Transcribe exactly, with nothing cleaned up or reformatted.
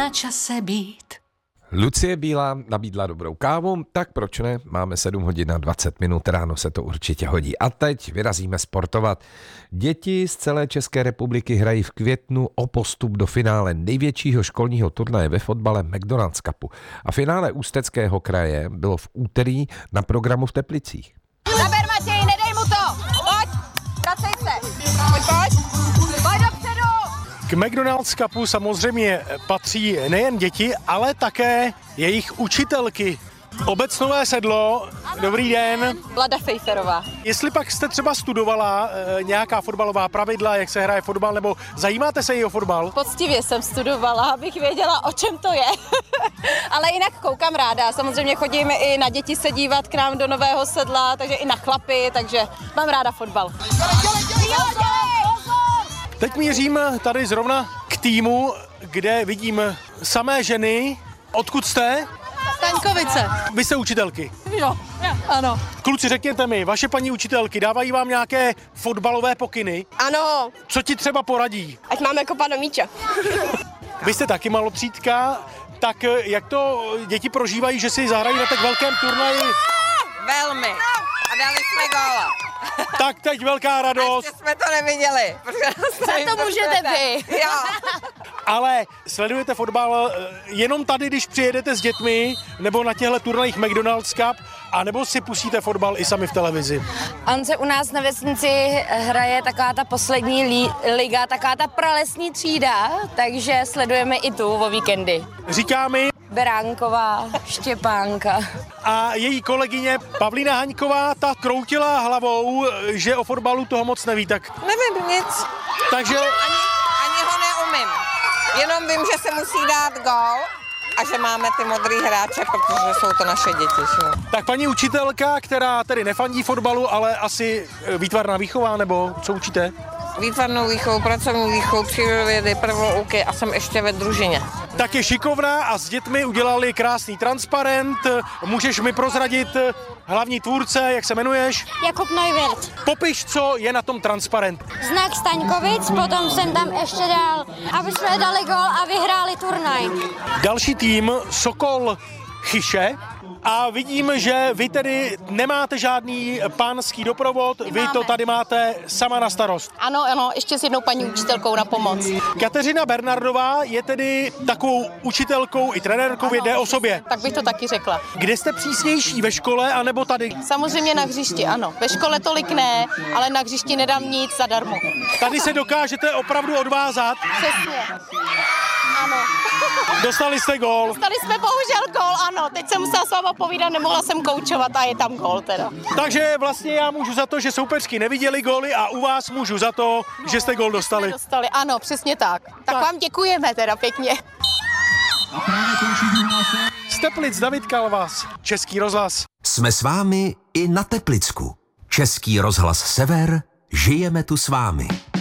na čase být. Lucie Bílá nabídla dobrou kávu, tak proč ne? Máme sedm hodin a dvacet minut, ráno se to určitě hodí. A teď vyrazíme sportovat. Děti z celé České republiky hrají v květnu o postup do finále největšího školního turnaje ve fotbale McDonald's Cupu. A finále Ústeckého kraje bylo v úterý na programu v Teplicích. Zaber, Matěj, nedej mu to! Pojď, vracej se! Pojď, pojď! Pojď dopředu! K McDonald's Cupu samozřejmě patří nejen děti, ale také jejich učitelky. Obecnové sedlo, dobrý den. Vlada Fejferová. Jestli pak jste třeba studovala e, nějaká fotbalová pravidla, jak se hraje fotbal, nebo zajímáte se i o fotbal? Poctivě jsem studovala, abych věděla, o čem to je. Ale jinak koukám ráda. Samozřejmě chodíme i na děti se dívat k nám do Nového Sedla, takže i na chlapy, takže mám ráda fotbal. Teď mířím tady zrovna k týmu, kde vidím samé ženy. Odkud jste? Staňkovice. Vy jste učitelky. Jo, ano. Kluci, řekněte mi, vaše paní učitelky dávají vám nějaké fotbalové pokyny? Ano, Co ti třeba poradí? ať máme kopat do míče. Vy jste taky malotřídka, tak jak to děti prožívají, že si zahrají na tak velkém turnaji? Velmi. A dali jsme góla. Tak teď velká radost. Ještě jsme to neviděli. Za to můžete vy. Jo. Ale sledujete fotbal jenom tady, když přijedete s dětmi, nebo na těchto turnajích McDonald's Cup, anebo si pustíte fotbal i sami v televizi? On se u nás na vesnici hraje taková ta poslední lí, liga, taková ta pralesní třída, takže sledujeme i tu o víkendy. Říká mi Beránková, Štěpánka. a její kolegyně Pavlína Haňková, ta kroutila hlavou, že o fotbalu toho moc neví, tak... Nevím nic. Takže... Ani, ani ho neumím. Jenom vím, že se musí dát gól a že máme ty modrý hráče, protože jsou to naše děti. Že? Tak paní učitelka, která tedy nefandí fotbalu, ale asi výtvarná výchova, nebo co učíte? Výtvarnou výchovu, pracovní výchovu, přírodovědy, prvoúky a jsem ještě ve družině. Tak je šikovná a s dětmi udělali krásný transparent. Můžeš mi prozradit hlavní tvůrce, jak se jmenuješ? Jakub Neuwirth. Popiš, co je na tom transparent. Znak Staňkovic, potom jsem tam ještě dal, aby jsme dali gól a vyhráli turnaj. Další tým Sokol Chyše. A vidím, že vy tedy nemáte žádný pánský doprovod, Nemáme. vy to tady máte sama na starost. Ano, ano, ještě s jednou paní učitelkou na pomoc. Kateřina Bernardová je tedy takovou učitelkou i trenérkou v jedné osobě. Tak bych to taky řekla. Kde jste přísnější, ve škole anebo tady? Samozřejmě na hřišti, ano. Ve škole tolik ne, ale na hřišti nedám nic zadarmo. Tady se dokážete opravdu odvázat. Přesně. Ano. Dostali jste gól. Dostali jsme bohužel gól, ano. Teď jsem musela s váma povídat, nemohla jsem koučovat a je tam gól teda. Takže vlastně já můžu za to, že soupeřky neviděli góly a u vás můžu za to, že jste gól dostali. Dostali, ano, přesně tak. Tak, tak. vám děkujeme teda pěkně. Z Teplic David Kalvas, Český rozhlas. Jsme s vámi i na Teplicku. Český rozhlas Sever, žijeme tu s vámi.